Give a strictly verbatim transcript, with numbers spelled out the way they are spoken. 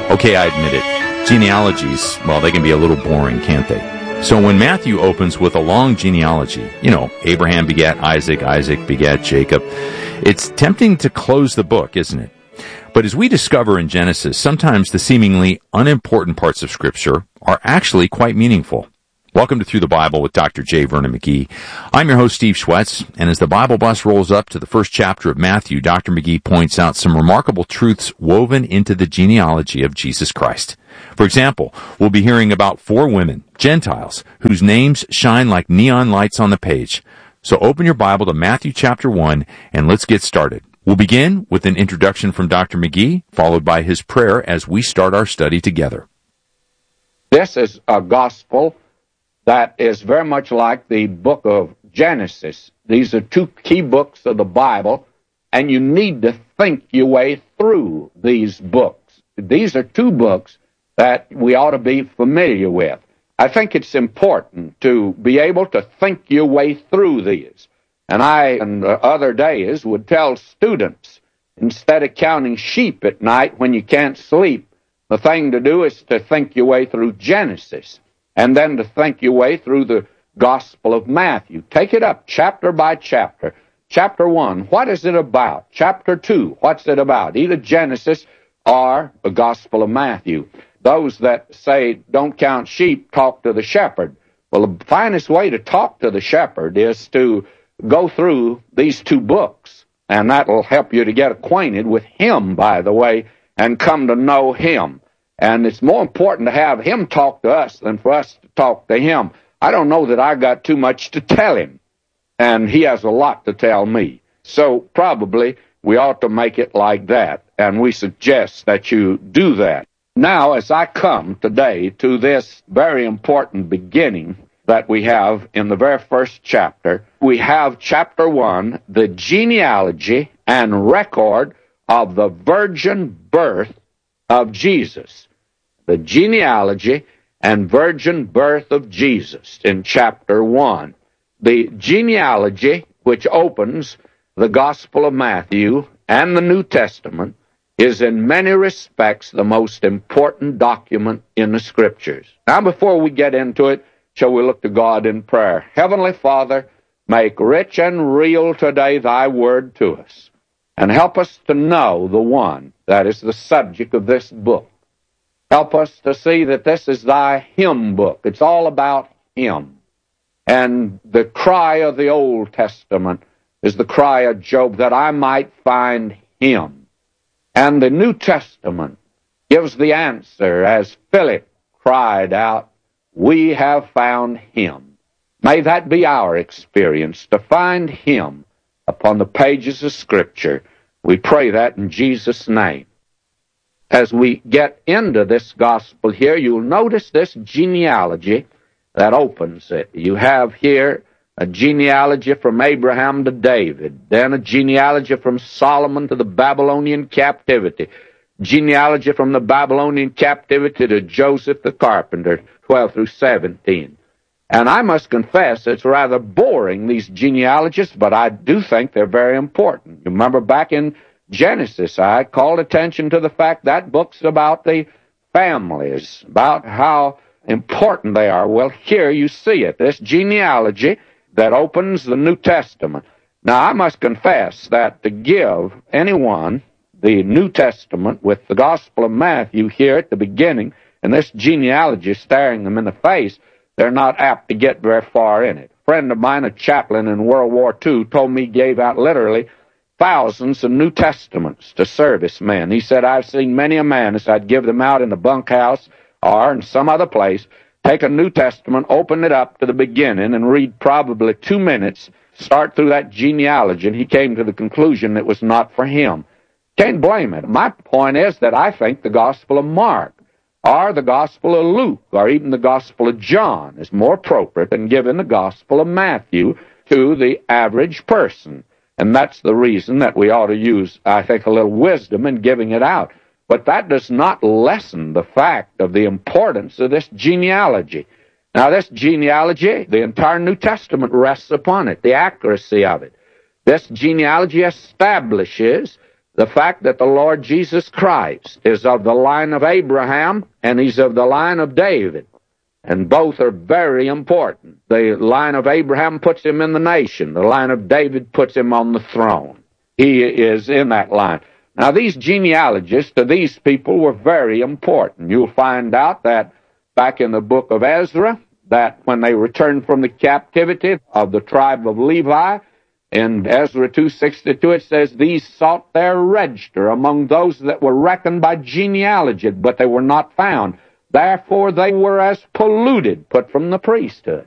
Okay, I admit it. Genealogies, well, they can be a little boring, can't they? So when Matthew opens with a long genealogy, you know, Abraham begat Isaac, Isaac begat Jacob, it's tempting to close the book, isn't it? But as we discover in Genesis, sometimes the seemingly unimportant parts of Scripture are actually quite meaningful. Welcome to Through the Bible with Doctor J. Vernon McGee. I'm your host, Steve Schwetz, and as the Bible bus rolls up to the first chapter of Matthew, Doctor McGee points out some remarkable truths woven into the genealogy of Jesus Christ. For example, we'll be hearing about four women, Gentiles, whose names shine like neon lights on the page. So open your Bible to Matthew chapter one, and let's get started. We'll begin with an introduction from Doctor McGee, followed by his prayer as we start our study together. This is a gospel that is very much like the book of Genesis. These are two key books of the Bible, and you need to think your way through these books. These are two books that we ought to be familiar with. I think it's important to be able to think your way through these. And I, in other days, would tell students, instead of counting sheep at night when you can't sleep, the thing to do is to think your way through Genesis, and then to think your way through the Gospel of Matthew. Take it up chapter by chapter. Chapter one, what is it about? Chapter two, what's it about? Either Genesis or the Gospel of Matthew. Those that say, don't count sheep, talk to the shepherd. Well, the finest way to talk to the shepherd is to go through these two books, and that will help you to get acquainted with him, by the way, and come to know him. And it's more important to have him talk to us than for us to talk to him. I don't know that I got too much to tell him, and he has a lot to tell me. So probably we ought to make it like that, and we suggest that you do that. Now, as I come today to this very important beginning that we have in the very first chapter, we have chapter one, the genealogy and record of the virgin birth of Jesus. The genealogy and virgin birth of Jesus in chapter one. The genealogy, which opens the Gospel of Matthew and the New Testament, is in many respects the most important document in the Scriptures. Now, before we get into it, shall we look to God in prayer? Heavenly Father, make rich and real today thy word to us, and help us to know the one that is the subject of this book. Help us to see that this is thy hymn book. It's all about him. And the cry of the Old Testament is the cry of Job, that I might find him. And the New Testament gives the answer as Philip cried out, we have found him. May that be our experience, to find him upon the pages of Scripture. We pray that in Jesus' name. As we get into this gospel here, you'll notice this genealogy that opens it. You have here a genealogy from Abraham to David, then a genealogy from Solomon to the Babylonian captivity, genealogy from the Babylonian captivity to Joseph the carpenter, twelve through seventeen. And I must confess it's rather boring, these genealogies, but I do think they're very important. You remember back in Genesis, I called attention to the fact that book's about the families, about how important they are. Well, here you see it, this genealogy that opens the New Testament. Now, I must confess that to give anyone the New Testament with the Gospel of Matthew here at the beginning, and this genealogy staring them in the face, they're not apt to get very far in it. A friend of mine, a chaplain in World War Two, told me he gave out literally thousands of New Testaments to servicemen. He said, I've seen many a man, as I'd give them out in the bunkhouse or in some other place, take a New Testament, open it up to the beginning, and read probably two minutes, start through that genealogy, and he came to the conclusion it was not for him. Can't blame it. My point is that I think the Gospel of Mark, or the Gospel of Luke, or even the Gospel of John is more appropriate than giving the Gospel of Matthew to the average person. And that's the reason that we ought to use, I think, a little wisdom in giving it out. But that does not lessen the fact of the importance of this genealogy. Now, this genealogy, the entire New Testament rests upon it, the accuracy of it. This genealogy establishes the fact that the Lord Jesus Christ is of the line of Abraham and he's of the line of David. And both are very important. The line of Abraham puts him in the nation. The line of David puts him on the throne. He is in that line. Now, these genealogists to these people were very important. You'll find out that back in the book of Ezra, that when they returned from the captivity of the tribe of Levi, in Ezra two sixty-two, it says, these sought their register among those that were reckoned by genealogy, but they were not found. Therefore they were as polluted, put from the priesthood.